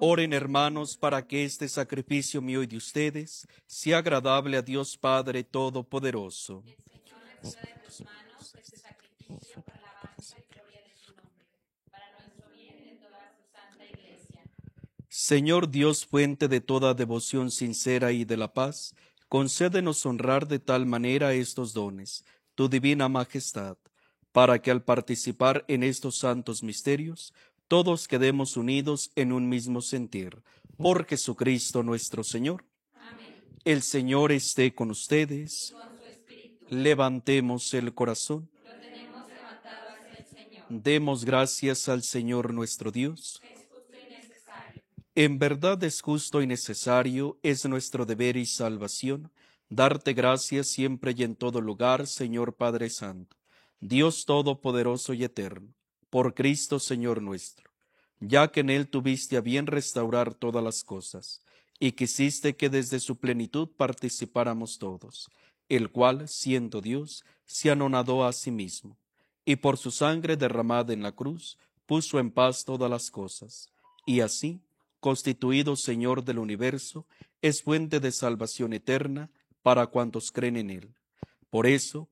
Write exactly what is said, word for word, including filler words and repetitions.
Oren, hermanos, para que este sacrificio mío y de ustedes sea agradable a Dios Padre Todopoderoso. Señor Dios, fuente de toda devoción sincera y de la paz, concédenos honrar de tal manera estos dones, tu divina majestad, para que al participar en estos santos misterios, todos quedemos unidos en un mismo sentir. Por Jesucristo nuestro Señor. Amén. El Señor esté con ustedes. Con su espíritu. Levantemos el corazón. Lo tenemos levantado hacia el Señor. Demos gracias al Señor nuestro Dios. Es justo y necesario. En verdad es justo y necesario, es nuestro deber y salvación, darte gracias siempre y en todo lugar, Señor Padre Santo, Dios Todopoderoso y Eterno, por Cristo Señor nuestro, ya que en Él tuviste a bien restaurar todas las cosas, y quisiste que desde su plenitud participáramos todos, el cual, siendo Dios, se anonadó a sí mismo, y por su sangre derramada en la cruz, puso en paz todas las cosas, y así, constituido Señor del universo, es fuente de salvación eterna para cuantos creen en Él. Por eso,